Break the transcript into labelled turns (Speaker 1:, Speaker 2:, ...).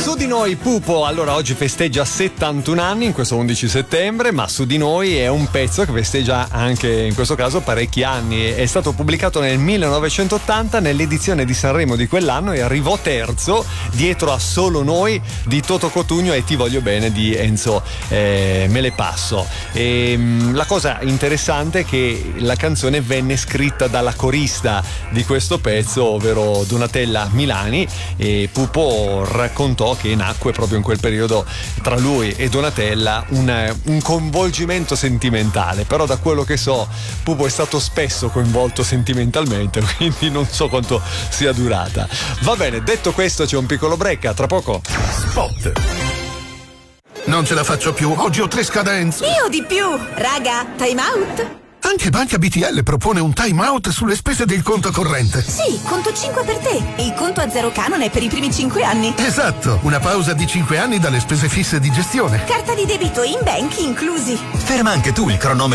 Speaker 1: Su di noi Pupo, allora oggi festeggia 71 anni in questo 11 settembre, ma Su di noi è un pezzo che festeggia anche in questo caso parecchi anni. È stato pubblicato nel 1980 nell'edizione di Sanremo di quell'anno e arrivò terzo dietro a Solo Noi di Toto Cotugno e Ti voglio bene di Enzo Melepasso. La cosa interessante è che la canzone venne scritta dalla corista di questo pezzo, ovvero Donatella Milani, e Pupo raccontò che nacque proprio in quel periodo tra lui e Donatella un coinvolgimento sentimentale, però da quello che so Pupo è stato spesso coinvolto sentimentalmente, quindi non so quanto sia durata. Va bene, detto questo c'è un piccolo break, a tra poco.
Speaker 2: Spot. Non ce la faccio più, oggi ho 3 scadenze.
Speaker 3: Io di più! Raga, time out?
Speaker 2: Anche Banca BTL propone un time out sulle spese del conto corrente.
Speaker 3: Sì, conto 5 per te. Il conto a zero canone per i primi 5 anni.
Speaker 2: Esatto, una pausa di 5 anni dalle spese fisse di gestione.
Speaker 3: Carta di debito in bank inclusi.
Speaker 4: Ferma anche tu il cronometro